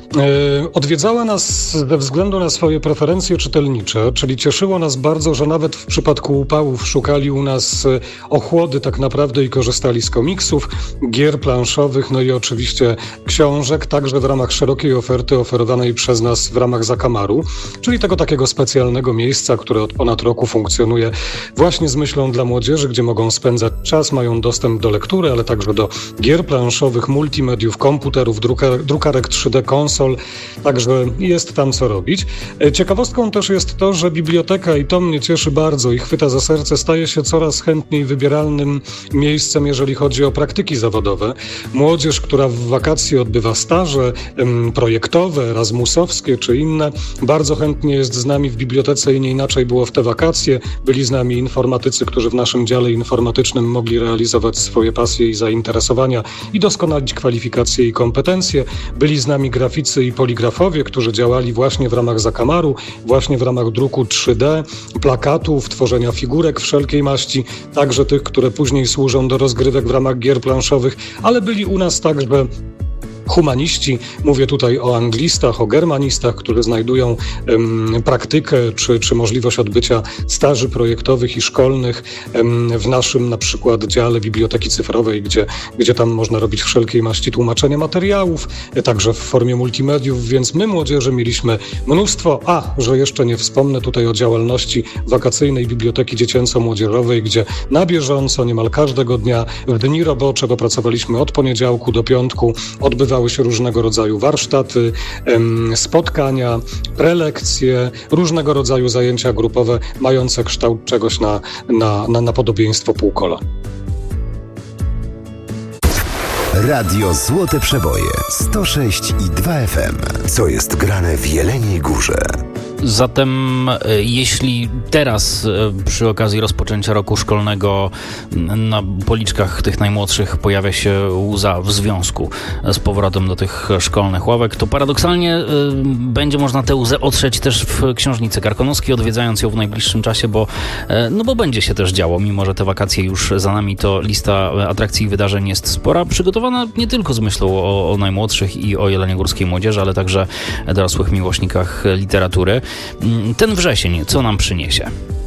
Odwiedzała nas ze względu na swoje preferencje czytelnicze, czyli cieszyło nas bardzo, że nawet w przypadku upałów szukali u nas ochłody tak naprawdę i korzystali z komiksów, gier planszowych, no i oczywiście książek, także w ramach szerokiej oferty oferowanej przez nas w ramach Zakamaru, czyli tego takiego specjalnego miejsca, które od ponad roku funkcjonuje właśnie z myślą dla młodzieży, gdzie mogą spędzać czas, mają dostęp do lektury, ale także do gier planszowych, multimediów, komputerów, drukarek 3D, konsol, także jest tam co robić. Ciekawostką też jest to, że biblioteka, i to mnie cieszy bardzo i chwyta za serce, staje się coraz chętniej wybieralnym miejscem, jeżeli chodzi o praktyki zawodowe. Młodzież, która w wakacje odbywa staże projektowe, erasmusowskie czy inne, bardzo chętnie jest z nami w bibliotece i nie inaczej było w te wakacje. Byli z nami informatycy, którzy w naszym dziale informatycznym mogli realizować swoje pasje i zainteresowania i doskonalić kwalifikacje i kompetencje. Byli z nami graficy i poligrafowie, którzy działali właśnie w ramach Zakamaru, właśnie w ramach druku 3D, plakatów, tworzenia figurek wszelkiej maści, także tych, które później służą do rozgrywek w ramach gier planszowych, ale byli u nas także humaniści, mówię tutaj o anglistach, o germanistach, którzy znajdują praktykę czy możliwość odbycia staży projektowych i szkolnych w naszym na przykład dziale Biblioteki Cyfrowej, gdzie tam można robić wszelkiej maści tłumaczenia materiałów, także w formie multimediów, więc my młodzieży mieliśmy mnóstwo, że jeszcze nie wspomnę tutaj o działalności wakacyjnej Biblioteki Dziecięco-Młodzieżowej, gdzie na bieżąco, niemal każdego dnia, w dni robocze, bo pracowaliśmy od poniedziałku do piątku, odbywały się różnego rodzaju warsztaty, spotkania, prelekcje, różnego rodzaju zajęcia grupowe mające kształt czegoś na podobieństwo półkola. Radio Złote Przeboje 106,2 FM. Co jest grane w Jeleniej Górze? Zatem jeśli teraz przy okazji rozpoczęcia roku szkolnego na policzkach tych najmłodszych pojawia się łza w związku z powrotem do tych szkolnych ławek, to paradoksalnie będzie można tę łzę otrzeć też w Książnicy Karkonoskiej, odwiedzając ją w najbliższym czasie, bo będzie się też działo. Mimo że te wakacje już za nami, to lista atrakcji i wydarzeń jest spora, przygotowana nie tylko z myślą o najmłodszych i o jeleniogórskiej młodzieży, ale także dorosłych miłośnikach literatury. Ten wrzesień, co nam przyniesie?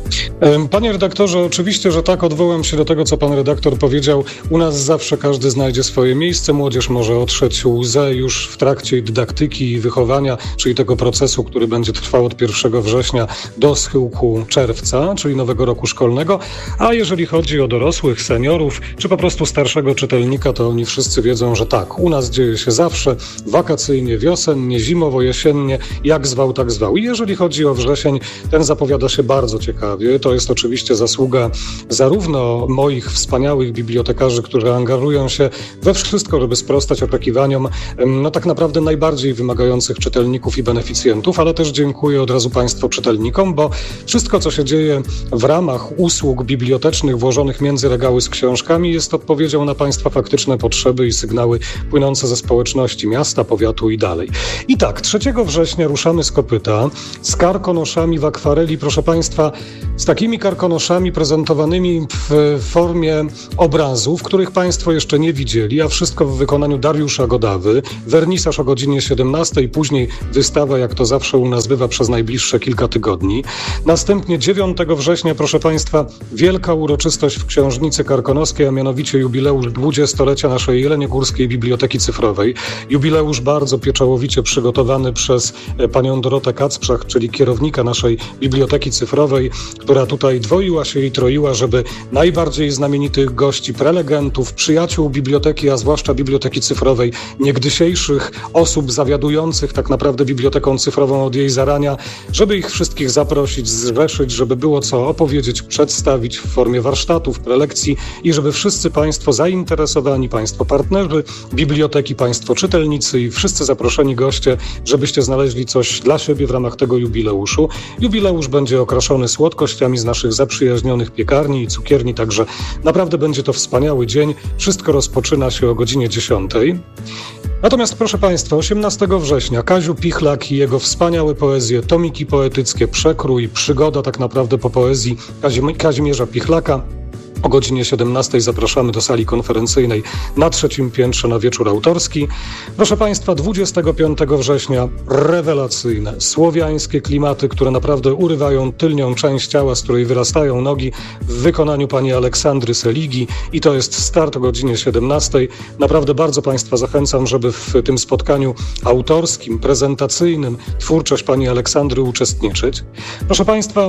Panie redaktorze, oczywiście, że tak, odwołam się do tego, co pan redaktor powiedział. U nas zawsze każdy znajdzie swoje miejsce. Młodzież może otrzeć łzę już w trakcie dydaktyki i wychowania, czyli tego procesu, który będzie trwał od 1 września do schyłku czerwca, czyli nowego roku szkolnego. A jeżeli chodzi o dorosłych, seniorów, czy po prostu starszego czytelnika, to oni wszyscy wiedzą, że tak, u nas dzieje się zawsze wakacyjnie, wiosennie, zimowo, jesiennie, jak zwał, tak zwał. I jeżeli chodzi o wrzesień, ten zapowiada się bardzo ciekawie. To jest oczywiście zasługa zarówno moich wspaniałych bibliotekarzy, którzy angażują się we wszystko, żeby sprostać oczekiwaniom tak naprawdę najbardziej wymagających czytelników i beneficjentów, ale też dziękuję od razu Państwu czytelnikom, bo wszystko, co się dzieje w ramach usług bibliotecznych włożonych między regały z książkami, jest odpowiedzią na Państwa faktyczne potrzeby i sygnały płynące ze społeczności miasta, powiatu i dalej. I tak, 3 września ruszamy z kopyta, z karkonoszami w akwareli, proszę Państwa, z takimi karkonoszami prezentowanymi w formie obrazów, których Państwo jeszcze nie widzieli, a wszystko w wykonaniu Dariusza Godawy. Wernisaż o godzinie 17, później wystawa, jak to zawsze u nas bywa, przez najbliższe kilka tygodni. Następnie 9 września, proszę Państwa, wielka uroczystość w Książnicy Karkonoskiej, a mianowicie jubileusz 20-lecia naszej Jeleniogórskiej Biblioteki Cyfrowej. Jubileusz bardzo pieczołowicie przygotowany przez panią Dorotę Kacprzak, czyli kierownika naszej Biblioteki Cyfrowej, która tutaj dwoiła się i troiła, żeby najbardziej znamienitych gości, prelegentów, przyjaciół biblioteki, a zwłaszcza Biblioteki Cyfrowej, niegdysiejszych osób zawiadujących tak naprawdę Biblioteką Cyfrową od jej zarania, żeby ich wszystkich zaprosić, zrzeszyć, żeby było co opowiedzieć, przedstawić w formie warsztatów, prelekcji i żeby wszyscy Państwo zainteresowani, Państwo partnerzy biblioteki, Państwo czytelnicy i wszyscy zaproszeni goście, żebyście znaleźli coś dla siebie w ramach tego jubileuszu. Jubileusz będzie okraszony słodkościami z naszych zaprzyjaźnionych piekarni i cukierni, także naprawdę będzie to wspaniały dzień. Wszystko rozpoczyna się o godzinie 10. Natomiast proszę Państwa, 18 września Kaziu Pichlak i jego wspaniałe poezje, tomiki poetyckie, przekrój, przygoda tak naprawdę po poezji Kazimierza Pichlaka. O godzinie 17 zapraszamy do sali konferencyjnej na 3. piętrze na wieczór autorski. Proszę Państwa, 25 września rewelacyjne, słowiańskie klimaty, które naprawdę urywają tylnią część ciała, z której wyrastają nogi, w wykonaniu pani Aleksandry Seligi i to jest start o godzinie 17. Naprawdę bardzo Państwa zachęcam, żeby w tym spotkaniu autorskim, prezentacyjnym twórczość pani Aleksandry uczestniczyć. Proszę Państwa,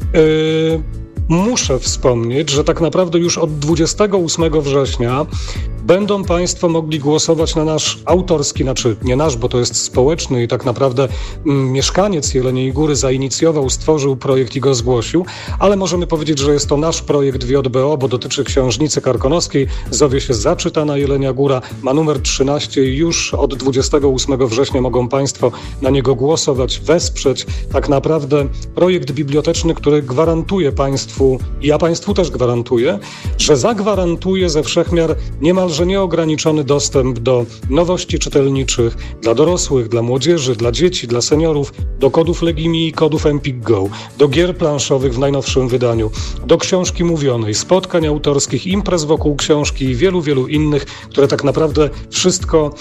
muszę wspomnieć, że tak naprawdę już od 28 września będą Państwo mogli głosować na nasz autorski, znaczy nie nasz, bo to jest społeczny i tak naprawdę mieszkaniec Jeleniej Góry zainicjował, stworzył projekt i go zgłosił, ale możemy powiedzieć, że jest to nasz projekt w JBO, bo dotyczy Książnicy Karkonoskiej, zowie się Zaczytana Jelenia Góra, ma numer 13 i już od 28 września mogą Państwo na niego głosować, wesprzeć tak naprawdę projekt biblioteczny, który gwarantuje Państwu, i ja Państwu też gwarantuję, że zagwarantuje ze wszechmiar niemalże nieograniczony dostęp do nowości czytelniczych dla dorosłych, dla młodzieży, dla dzieci, dla seniorów, do kodów Legimi i kodów Empik Go, do gier planszowych w najnowszym wydaniu, do książki mówionej, spotkań autorskich, imprez wokół książki i wielu, wielu innych, które tak naprawdę wszystko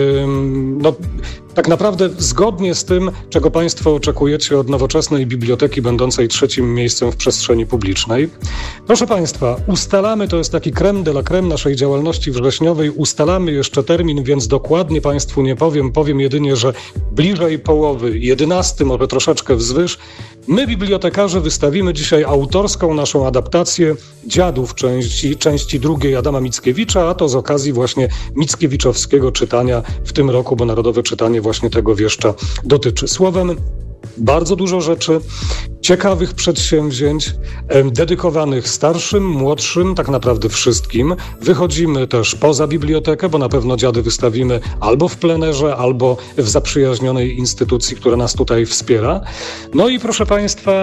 tak naprawdę zgodnie z tym, czego Państwo oczekujecie od nowoczesnej biblioteki będącej trzecim miejscem w przestrzeni publicznej. Proszę Państwa, ustalamy, to jest taki crème de la crème naszej działalności wrześniowej, ustalamy jeszcze termin, więc dokładnie Państwu nie powiem, powiem jedynie, że bliżej połowy, 11, może troszeczkę wzwyż, my bibliotekarze wystawimy dzisiaj autorską naszą adaptację Dziadów części drugiej Adama Mickiewicza, a to z okazji właśnie mickiewiczowskiego czytania w tym roku, bo Narodowe Czytanie właśnie tego wieszcza dotyczy. Słowem, bardzo dużo rzeczy, ciekawych przedsięwzięć, dedykowanych starszym, młodszym, tak naprawdę wszystkim. Wychodzimy też poza bibliotekę, bo na pewno dziady wystawimy albo w plenerze, albo w zaprzyjaźnionej instytucji, która nas tutaj wspiera. No i proszę Państwa,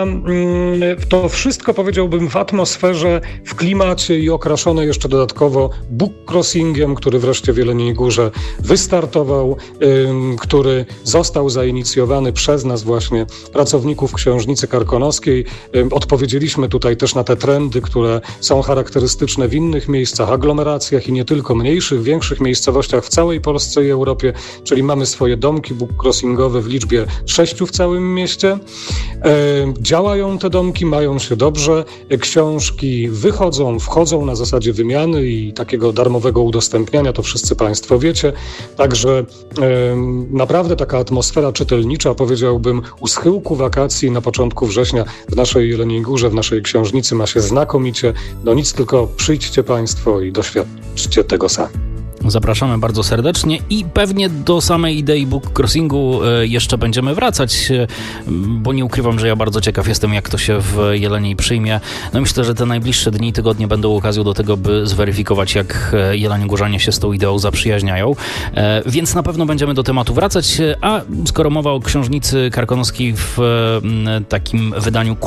to wszystko powiedziałbym w atmosferze, w klimacie i okraszone jeszcze dodatkowo bookcrossingiem, który wreszcie w Jeleniej Górze wystartował, który został zainicjowany przez nas właśnie, pracowników Książnicy Karkonoskiej. Odpowiedzieliśmy tutaj też na te trendy, które są charakterystyczne w innych miejscach, aglomeracjach i nie tylko, mniejszych, większych miejscowościach w całej Polsce i Europie, czyli mamy swoje domki bookcrossingowe w liczbie 6 w całym mieście. Działają te domki, mają się dobrze, książki wchodzą na zasadzie wymiany i takiego darmowego udostępniania, to wszyscy Państwo wiecie. Także naprawdę taka atmosfera czytelnicza, powiedziałbym, u schyłku wakacji na początku września w naszej Jeleniej Górze, w naszej książnicy ma się znakomicie. No nic, tylko przyjdźcie Państwo i doświadczcie tego sami. Zapraszamy bardzo serdecznie i pewnie do samej idei bookcrossingu jeszcze będziemy wracać, bo nie ukrywam, że ja bardzo ciekaw jestem, jak to się w Jeleniej przyjmie. No myślę, że te najbliższe dni, tygodnie będą okazją do tego, by zweryfikować, jak jeleniogórzanie się z tą ideą zaprzyjaźniają. Więc na pewno będziemy do tematu wracać, a skoro mowa o Książnicy Karkonoskiej w takim wydaniu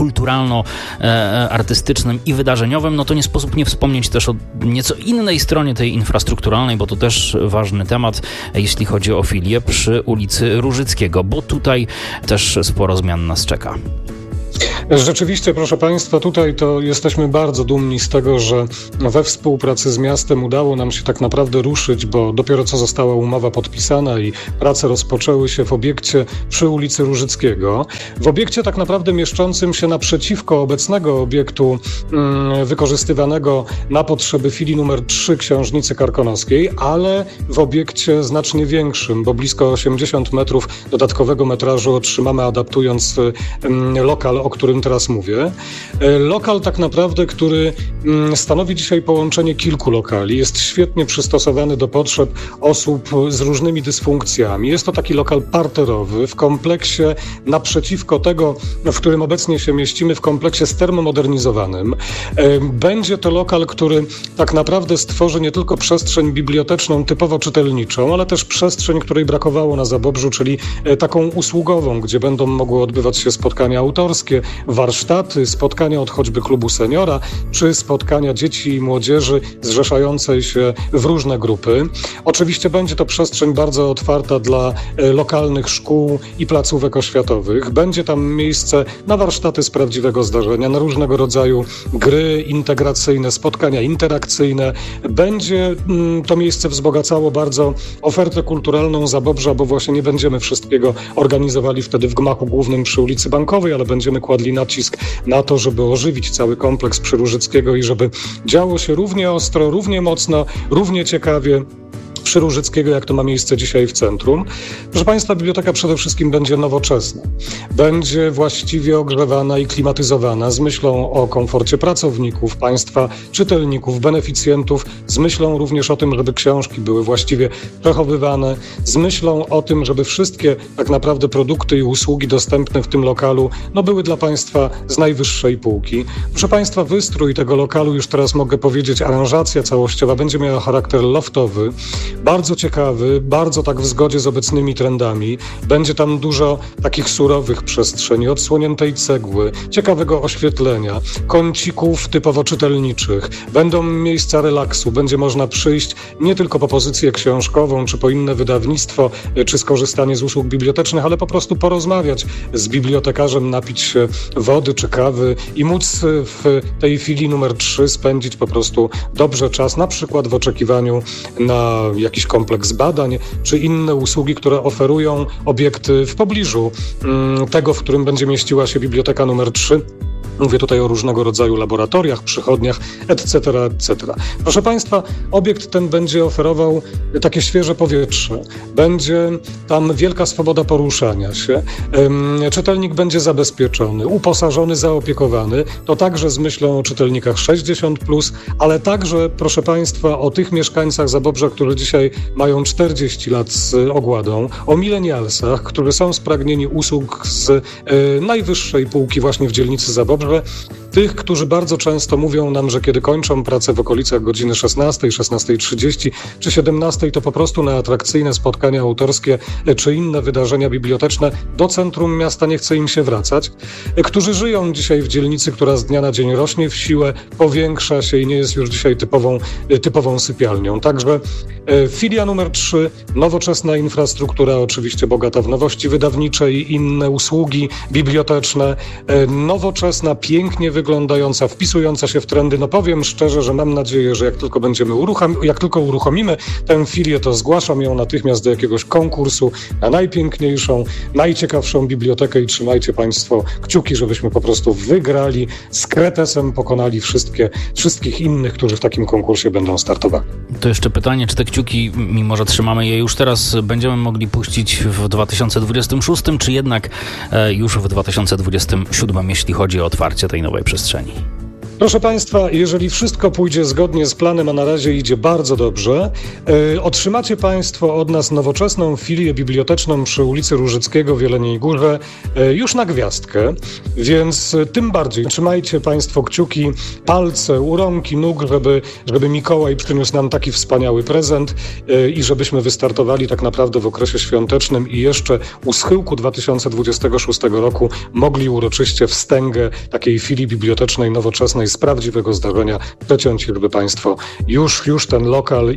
kulturalno-artystycznym i wydarzeniowym, no to nie sposób nie wspomnieć też o nieco innej stronie tej infrastrukturalnej, bo to też ważny temat, jeśli chodzi o filię przy ulicy Różyckiego, bo tutaj też sporo zmian nas czeka. Rzeczywiście, proszę Państwa, tutaj to jesteśmy bardzo dumni z tego, że we współpracy z miastem udało nam się tak naprawdę ruszyć, bo dopiero co została umowa podpisana i prace rozpoczęły się w obiekcie przy ulicy Różyckiego. W obiekcie tak naprawdę mieszczącym się naprzeciwko obecnego obiektu wykorzystywanego na potrzeby filii numer 3 Książnicy Karkonoskiej, ale w obiekcie znacznie większym, bo blisko 80 metrów dodatkowego metrażu otrzymamy, adaptując lokal, o którym teraz mówię. Lokal tak naprawdę, który stanowi dzisiaj połączenie kilku lokali, jest świetnie przystosowany do potrzeb osób z różnymi dysfunkcjami. Jest to taki lokal parterowy w kompleksie naprzeciwko tego, w którym obecnie się mieścimy, w kompleksie stermomodernizowanym. Będzie to lokal, który tak naprawdę stworzy nie tylko przestrzeń biblioteczną typowo czytelniczą, ale też przestrzeń, której brakowało na Zabobrzu, czyli taką usługową, gdzie będą mogły odbywać się spotkania autorskie, warsztaty, spotkania od choćby klubu seniora, czy spotkania dzieci i młodzieży zrzeszającej się w różne grupy. Oczywiście będzie to przestrzeń bardzo otwarta dla lokalnych szkół i placówek oświatowych. Będzie tam miejsce na warsztaty z prawdziwego zdarzenia, na różnego rodzaju gry integracyjne, spotkania interakcyjne. Będzie to miejsce wzbogacało bardzo ofertę kulturalną Zabobrza, bo właśnie nie będziemy wszystkiego organizowali wtedy w gmachu głównym przy ulicy Bankowej, ale będziemy kładli nacisk na to, żeby ożywić cały kompleks przy Różyckiego i żeby działo się równie ostro, równie mocno, równie ciekawie przy Różyckiego, jak to ma miejsce dzisiaj w centrum. Proszę Państwa, biblioteka przede wszystkim będzie nowoczesna. Będzie właściwie ogrzewana i klimatyzowana z myślą o komforcie pracowników, Państwa, czytelników, beneficjentów, z myślą również o tym, żeby książki były właściwie przechowywane, z myślą o tym, żeby wszystkie tak naprawdę produkty i usługi dostępne w tym lokalu były dla Państwa z najwyższej półki. Proszę Państwa, wystrój tego lokalu, już teraz mogę powiedzieć, aranżacja całościowa będzie miała charakter loftowy, bardzo ciekawy, bardzo tak w zgodzie z obecnymi trendami. Będzie tam dużo takich surowych przestrzeni, odsłoniętej cegły, ciekawego oświetlenia, kącików typowo czytelniczych. Będą miejsca relaksu, będzie można przyjść nie tylko po pozycję książkową, czy po inne wydawnictwo, czy skorzystanie z usług bibliotecznych, ale po prostu porozmawiać z bibliotekarzem, napić się wody czy kawy i móc w tej filii numer 3 spędzić po prostu dobrze czas, na przykład w oczekiwaniu na jakiś kompleks badań, czy inne usługi, które oferują obiekty w pobliżu tego, w którym będzie mieściła się biblioteka numer 3. Mówię tutaj o różnego rodzaju laboratoriach, przychodniach, etc., etc. Proszę Państwa, obiekt ten będzie oferował takie świeże powietrze. Będzie tam wielka swoboda poruszania się. Czytelnik będzie zabezpieczony, uposażony, zaopiekowany. To także z myślą o czytelnikach 60+, ale także, proszę Państwa, o tych mieszkańcach Zabobrza, którzy dzisiaj mają 40 lat z ogładą, o milenialsach, którzy są spragnieni usług z najwyższej półki właśnie w dzielnicy Zabobrze. Tych, którzy bardzo często mówią nam, że kiedy kończą pracę w okolicach godziny 16, 16:30 czy 17, to po prostu na atrakcyjne spotkania autorskie czy inne wydarzenia biblioteczne do centrum miasta nie chce im się wracać. Którzy żyją dzisiaj w dzielnicy, która z dnia na dzień rośnie w siłę, powiększa się i nie jest już dzisiaj typową sypialnią. Także filia numer 3, nowoczesna infrastruktura, oczywiście bogata w nowości wydawnicze i inne usługi biblioteczne, nowoczesna, pięknie wyglądająca, wpisująca się w trendy. No powiem szczerze, że mam nadzieję, że jak tylko uruchomimy tę filię, to zgłaszam ją natychmiast do jakiegoś konkursu na najpiękniejszą, najciekawszą bibliotekę i trzymajcie Państwo kciuki, żebyśmy po prostu wygrali, z kretesem pokonali wszystkich innych, którzy w takim konkursie będą startowali. To jeszcze pytanie, czy te kciuki, mimo że trzymamy je już teraz, będziemy mogli puścić w 2026, czy jednak już w 2027, jeśli chodzi o otwarcie tej nowej przestrzeni? Proszę Państwa, jeżeli wszystko pójdzie zgodnie z planem, a na razie idzie bardzo dobrze, otrzymacie Państwo od nas nowoczesną filię biblioteczną przy ulicy Różyckiego w Jeleniej Górze już na gwiazdkę, więc tym bardziej trzymajcie Państwo kciuki, palce, u rąki, nóg, żeby Mikołaj przyniósł nam taki wspaniały prezent i żebyśmy wystartowali tak naprawdę w okresie świątecznym i jeszcze u schyłku 2026 roku mogli uroczyście wstęgę takiej filii bibliotecznej nowoczesnej z prawdziwego zdarzenia przeciąć, żeby Państwo już ten lokal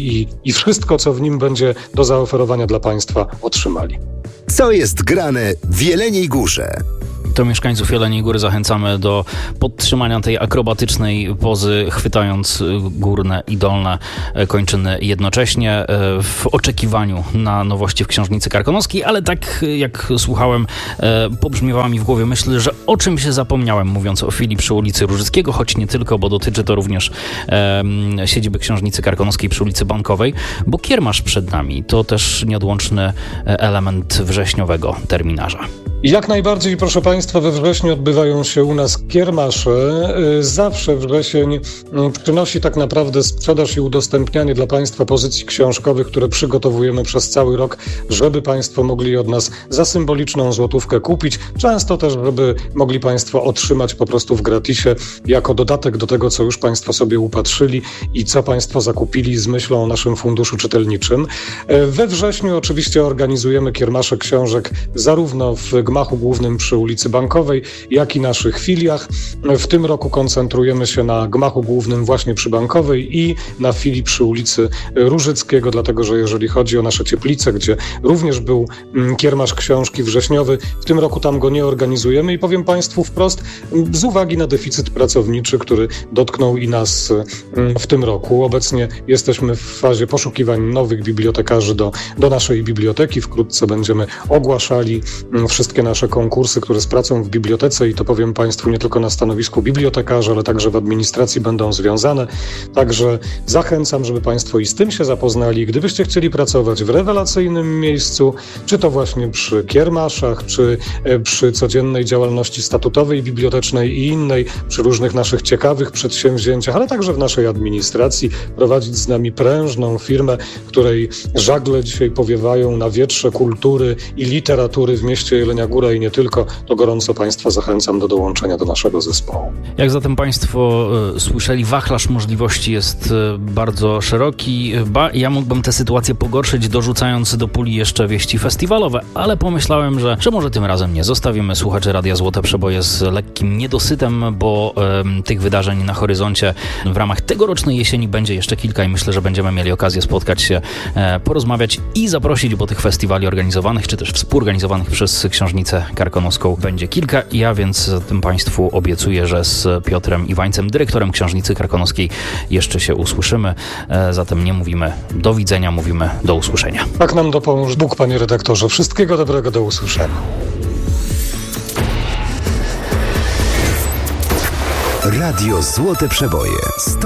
i wszystko, co w nim będzie do zaoferowania dla Państwa, otrzymali. Co jest grane w Jeleniej Górze? To mieszkańców Jeleniej Góry zachęcamy do podtrzymania tej akrobatycznej pozy, chwytając górne i dolne kończyny jednocześnie w oczekiwaniu na nowości w Książnicy Karkonoskiej, ale tak jak słuchałem, pobrzmiewała mi w głowie myśl, że o czymś zapomniałem, mówiąc o filii przy ulicy Różyckiego, choć nie tylko, bo dotyczy to również siedziby Książnicy Karkonoskiej przy ulicy Bankowej, bo kiermasz przed nami to też nieodłączny element wrześniowego terminarza. Jak najbardziej, proszę Państwa, we wrześniu odbywają się u nas kiermasze. Zawsze wrzesień przynosi tak naprawdę sprzedaż i udostępnianie dla Państwa pozycji książkowych, które przygotowujemy przez cały rok, żeby Państwo mogli od nas za symboliczną złotówkę kupić. Często też, żeby mogli Państwo otrzymać po prostu w gratisie jako dodatek do tego, co już Państwo sobie upatrzyli i co Państwo zakupili z myślą o naszym funduszu czytelniczym. We wrześniu oczywiście organizujemy kiermasze książek zarówno w gmachu głównym przy ulicy Bankowej, jak i naszych filiach. W tym roku koncentrujemy się na gmachu głównym właśnie przy Bankowej i na filii przy ulicy Różyckiego, dlatego że jeżeli chodzi o nasze Cieplice, gdzie również był kiermasz książki wrześniowy, w tym roku tam go nie organizujemy i powiem Państwu wprost, z uwagi na deficyt pracowniczy, który dotknął i nas w tym roku. Obecnie jesteśmy w fazie poszukiwań nowych bibliotekarzy do naszej biblioteki. Wkrótce będziemy ogłaszali wszystkie nasze konkursy, które z pracą w bibliotece i to powiem Państwu nie tylko na stanowisku bibliotekarza, ale także w administracji będą związane. Także zachęcam, żeby Państwo i z tym się zapoznali. Gdybyście chcieli pracować w rewelacyjnym miejscu, czy to właśnie przy kiermaszach, czy przy codziennej działalności statutowej, bibliotecznej i innej, przy różnych naszych ciekawych przedsięwzięciach, ale także w naszej administracji, prowadzić z nami prężną firmę, której żagle dzisiaj powiewają na wietrze kultury i literatury w mieście Jelenia Góra i nie tylko, to gorąco Państwa zachęcam do dołączenia do naszego zespołu. Jak zatem Państwo słyszeli, wachlarz możliwości jest bardzo szeroki. Ja mógłbym tę sytuację pogorszyć, dorzucając do puli jeszcze wieści festiwalowe, ale pomyślałem, że może tym razem nie. Zostawimy słuchaczy Radia Złote Przeboje z lekkim niedosytem, bo tych wydarzeń na horyzoncie w ramach tegorocznej jesieni będzie jeszcze kilka i myślę, że będziemy mieli okazję spotkać się, porozmawiać i zaprosić, bo tych festiwali organizowanych, czy też współorganizowanych przez Książnicę Karkonoską będzie kilka. Ja więc tym Państwu obiecuję, że z Piotrem Iwańcem, dyrektorem Książnicy Karkonoskiej, jeszcze się usłyszymy. Zatem nie mówimy do widzenia, mówimy do usłyszenia. Tak nam dopomóż Bóg, panie redaktorze. Wszystkiego dobrego, do usłyszenia. Radio Złote Przeboje.